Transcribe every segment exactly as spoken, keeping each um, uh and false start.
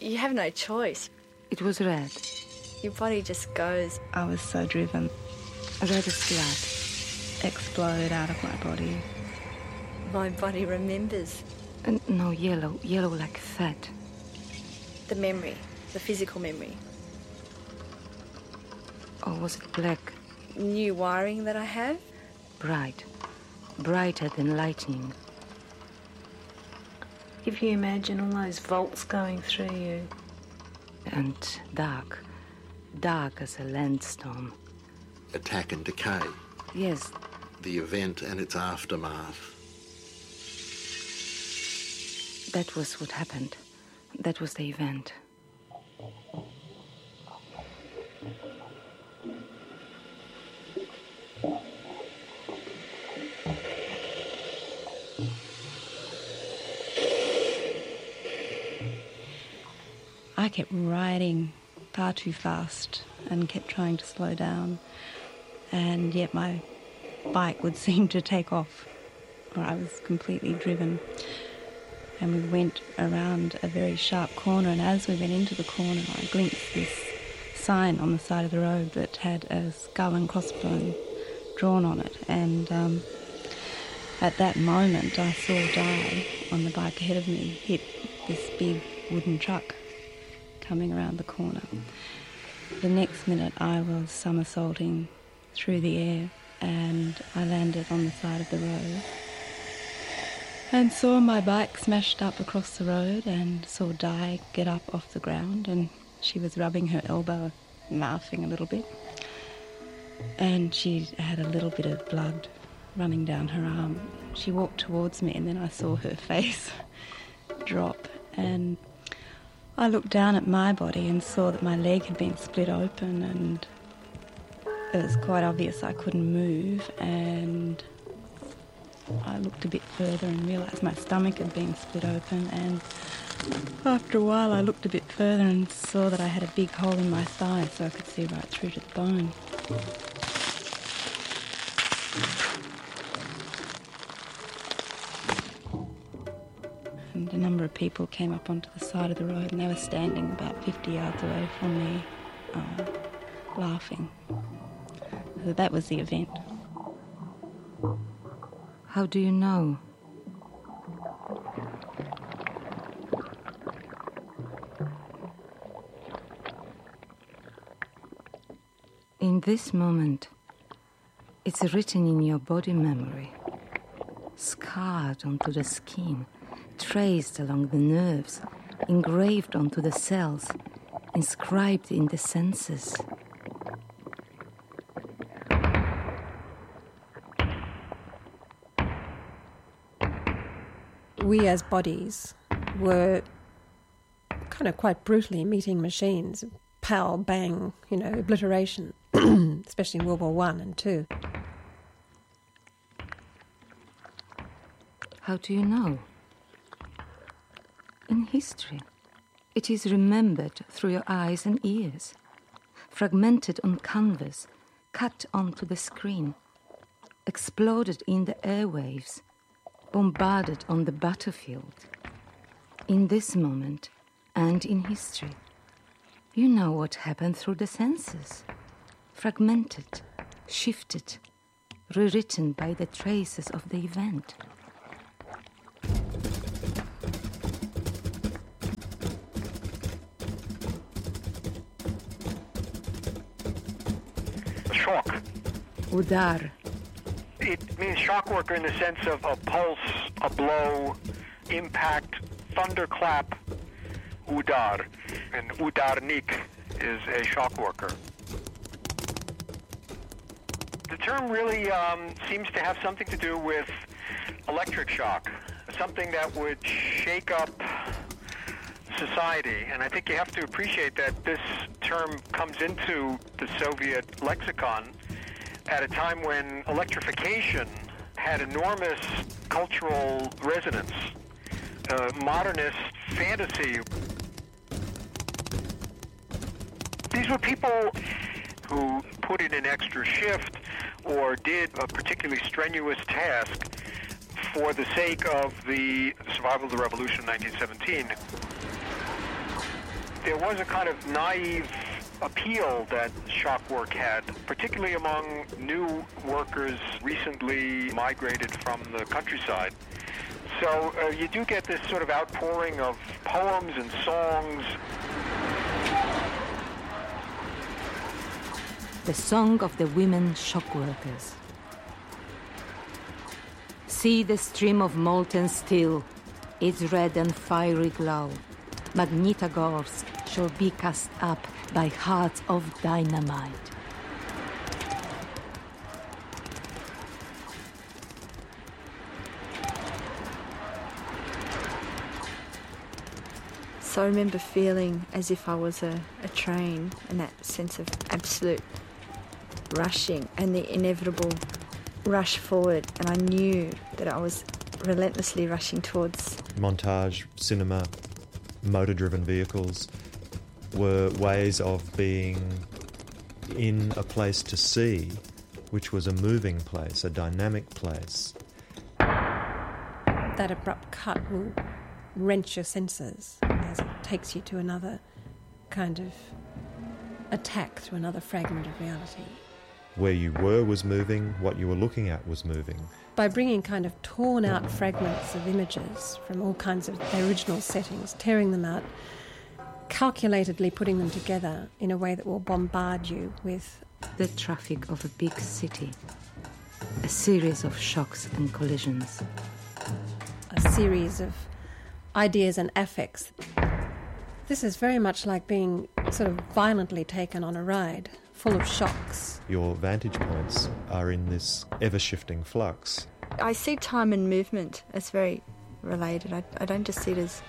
You have no choice. It was red. Your body just goes. I was so driven. Red as blood. Explode out of my body. My body remembers. Uh, no, yellow. Yellow like fat. The memory. The physical memory. Or was it black? New wiring that I have. Bright. Brighter than lightning. If you imagine all those volts going through you. And dark. Dark as a landstorm. Attack and decay. Yes. The event and its aftermath. That was what happened. That was the event. I kept riding far too fast and kept trying to slow down, and yet my bike would seem to take off, or I was completely driven. And we went around a very sharp corner, and as we went into the corner, I glimpsed this sign on the side of the road that had a skull and crossbone drawn on it, and um, at that moment I saw Di on the bike ahead of me hit this big wooden truck coming around the corner. The next minute I was somersaulting through the air, and I landed on the side of the road and saw my bike smashed up across the road, and saw Di get up off the ground, and she was rubbing her elbow, laughing a little bit, and she had a little bit of blood running down her arm. She walked towards me, and then I saw her face drop, and I looked down at my body and saw that my leg had been split open, and it was quite obvious I couldn't move, and I looked a bit further and realised my stomach had been split open, and after a while I looked a bit further and saw that I had a big hole in my thigh, so I could see right through to the bone. And a number of people came up onto the side of the road, and they were standing about fifty yards away from me, uh, laughing. So that was the event. How do you know? In this moment, it's written in your body memory, scarred onto the skin, traced along the nerves, engraved onto the cells, inscribed in the senses. We as bodies were kind of quite brutally meeting machines. Pow, bang, you know, obliteration, especially in World War One and Two. How do you know? In history, it is remembered through your eyes and ears, fragmented on canvas, cut onto the screen, exploded in the airwaves, bombarded on the battlefield. In this moment and in history, you know what happened through the senses, fragmented, shifted, rewritten by the traces of the event. Shock. Udar. It means shock worker in the sense of a pulse, a blow, impact, thunderclap, udar. And udarnik is a shock worker. The term really um, seems to have something to do with electric shock, something that would shake up society. And I think you have to appreciate that this term comes into the Soviet lexicon at a time when electrification had enormous cultural resonance, uh, modernist fantasy. These were people who put in an extra shift or did a particularly strenuous task for the sake of the survival of the revolution in nineteen seventeen. there was a kind of naive appeal that shock work had, particularly among new workers recently migrated from the countryside. So uh, you do get this sort of outpouring of poems and songs. The song of the women shock workers. See the stream of molten steel, its red and fiery glow. Magnitogorsk shall be cast up by hearts of dynamite. So I remember feeling as if I was a, a train, and that sense of absolute rushing and the inevitable rush forward, and I knew that I was relentlessly rushing towards. Montage, cinema, motor-driven vehicles were ways of being in a place to see, which was a moving place, a dynamic place. That abrupt cut will wrench your senses as it takes you to another kind of attack, to another fragment of reality. Where you were was moving, what you were looking at was moving. By bringing kind of torn out fragments of images from all kinds of their original settings, tearing them out, calculatedly putting them together in a way that will bombard you with the traffic of a big city, a series of shocks and collisions, a series of ideas and affects. This is very much like being sort of violently taken on a ride, full of shocks. Your vantage points are in this ever-shifting flux. I see time and movement as very related. I, I don't just see it as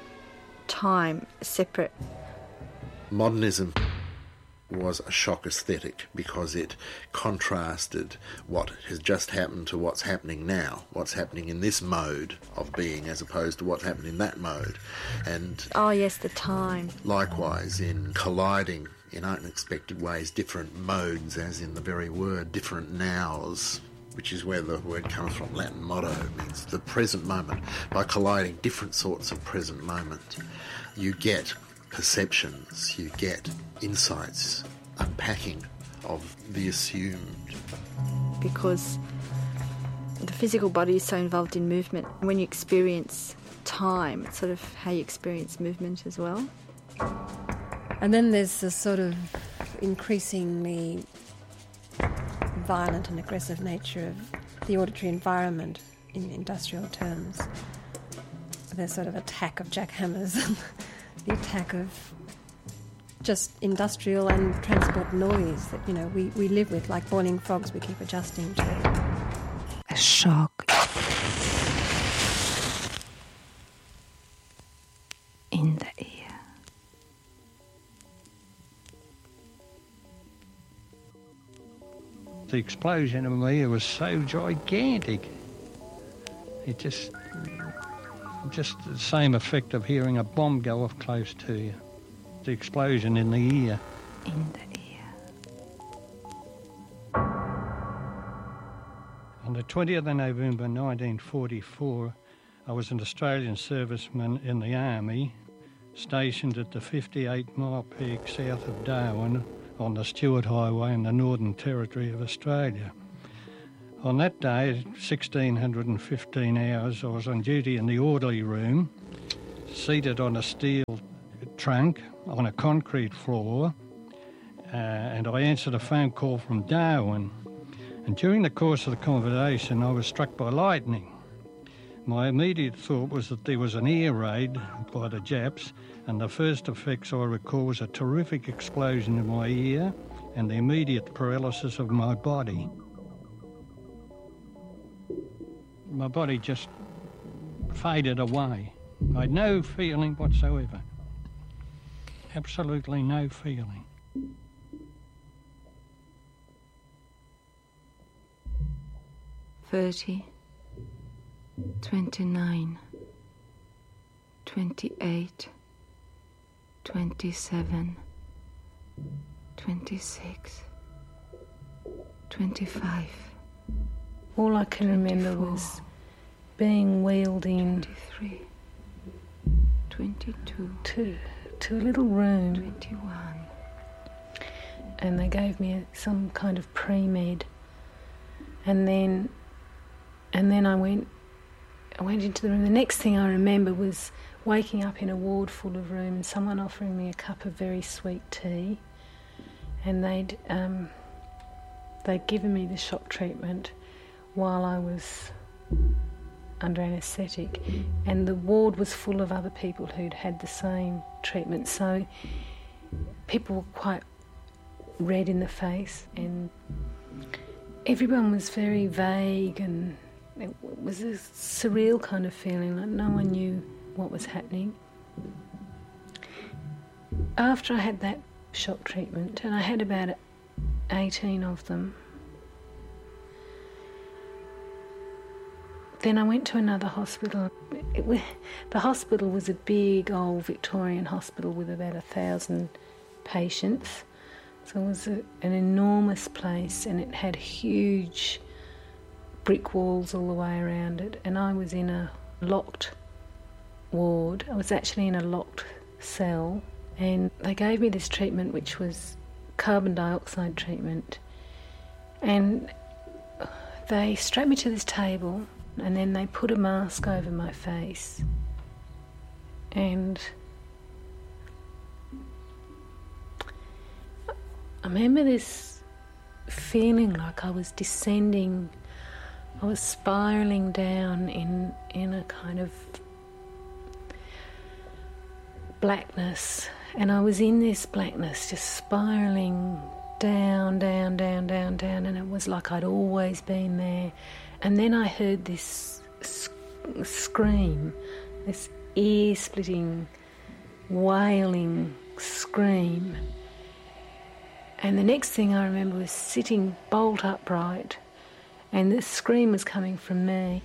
time separate. Modernism was a shock aesthetic because it contrasted what has just happened to what's happening now, what's happening in this mode of being as opposed to what's happening in that mode. And oh yes, the time. Likewise, in colliding in unexpected ways different modes, as in the very word, different nows, which is where the word comes from. Latin motto means the present moment. By colliding different sorts of present moment, you get perceptions, you get insights, unpacking of the assumed. Because the physical body is so involved in movement. When you experience time, it's sort of how you experience movement as well. And then there's this sort of increasingly violent and aggressive nature of the auditory environment in industrial terms. There's sort of attack of jackhammers, the attack of just industrial and transport noise that, you know, we, we live with like boiling frogs we keep adjusting to. A shock in the ear. The explosion in my ear was so gigantic. It just, just the same effect of hearing a bomb go off close to you. The explosion in the ear. In the ear. On the twentieth of November nineteen forty-four, I was an Australian serviceman in the Army, stationed at the fifty-eight mile peak south of Darwin on the Stuart Highway in the Northern Territory of Australia. On that day, one thousand six hundred fifteen hours, I was on duty in the orderly room, seated on a steel trunk on a concrete floor, uh, and I answered a phone call from Darwin. And during the course of the conversation, I was struck by lightning. My immediate thought was that there was an air raid by the Japs, and the first effects I recall was a terrific explosion in my ear and the immediate paralysis of my body. My body just faded away. I had no feeling whatsoever. Absolutely no feeling. Thirty, twenty-nine, twenty-eight, twenty-seven, twenty-six, twenty-five. All I can remember was being wheeled in twenty-three, twenty-two, to to a little room. twenty-one. And they gave me a, some kind of pre-med. And then, and then I went, I went into the room. The next thing I remember was waking up in a ward full of rooms, someone offering me a cup of very sweet tea, and they'd um, they'd given me the shock treatment while I was under anaesthetic, and the ward was full of other people who'd had the same treatment, so people were quite red in the face, and everyone was very vague, and it was a surreal kind of feeling, like no one knew what was happening. After I had that shock treatment, and I had about eighteen of them, then I went to another hospital. It was, the hospital was a big old Victorian hospital with about a thousand patients. So it was a, an enormous place, and it had huge brick walls all the way around it. And I was in a locked ward. I was actually in a locked cell, and they gave me this treatment, which was carbon dioxide treatment. And they strapped me to this table, and then they put a mask over my face. And I remember this feeling like I was descending, I was spiralling down in in a kind of blackness, and I was in this blackness just spiralling down, down, down, down, down, and it was like I'd always been there. And then I heard this sc- scream, this ear-splitting, wailing scream. And the next thing I remember was sitting bolt upright, and the scream was coming from me.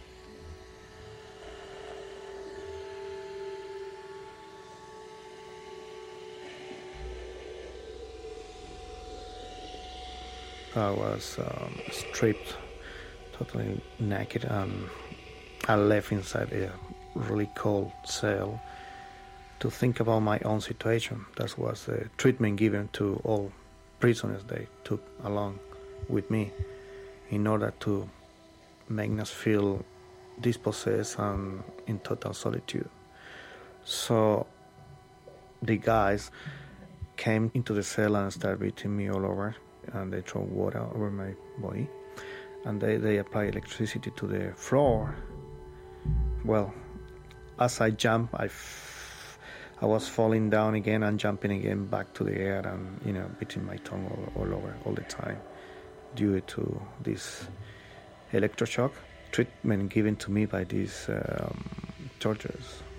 I was um, stripped, totally naked, and I left inside a really cold cell to think about my own situation. That was the treatment given to all prisoners they took along with me in order to make us feel dispossessed and in total solitude. So the guys came into the cell and started beating me all over, and they threw water over my body, and they, they applied electricity to the floor. Well, as I jumped, I, f- I was falling down again and jumping again back to the air, and, you know, beating my tongue all, all over all the time due to this electroshock treatment given to me by these um, torturers.